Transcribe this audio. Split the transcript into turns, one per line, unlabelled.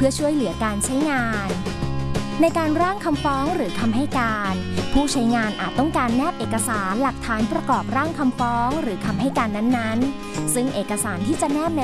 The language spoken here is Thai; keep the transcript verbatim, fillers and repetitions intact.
พื่อช่วยเหลือการใช้งานในการร่างคำฟ้องหรือคำให้การผู้ใช้งานอาจต้องการแนบเอกสารหลักฐานประกอบร่างคำฟ้องหรือคำให้การนั้นๆซึ่งเอกสารที่จะแนบใน